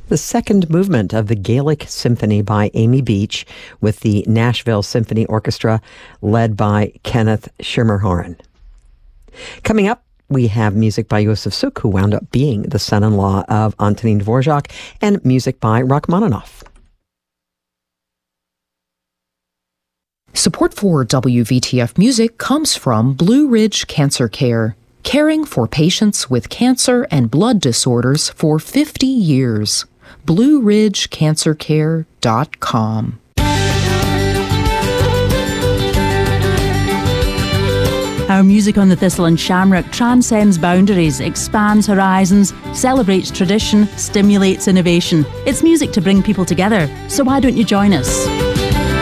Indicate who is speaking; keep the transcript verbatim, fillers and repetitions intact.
Speaker 1: The second movement of the Gaelic Symphony by Amy Beach with the Nashville Symphony Orchestra led by Kenneth Schermerhorn. Coming up, we have music by Josef Suk, who wound up being the son-in-law of Antonin Dvorak, and music by Rachmaninoff.
Speaker 2: Support for W V T F Music comes from Blue Ridge Cancer Care, caring for patients with cancer and blood disorders for fifty years. blue ridge cancer care dot com.
Speaker 3: Our music on the Thistle and Shamrock transcends boundaries, expands horizons, celebrates tradition, stimulates innovation. It's music to bring people together, so why don't you join us?